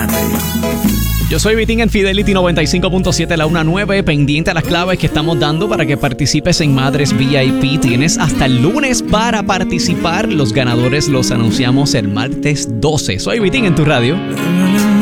Yo soy Vitín en Fidelity 95.7, la 1-9, pendiente a las claves que estamos dando para que participes en Madres VIP. Tienes hasta el lunes para participar. Los ganadores los anunciamos el martes 12. Soy Vitín en tu radio.